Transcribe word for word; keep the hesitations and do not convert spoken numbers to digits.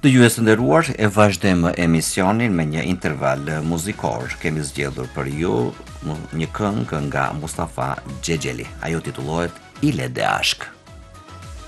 Dëgjues të nderuar, e vazhdojmë emisionin me një interval muzikor. Kemi zgjedhur për ju një këngë nga Mustafa Xhexheli. Ajo titullohet Ile de Ashk.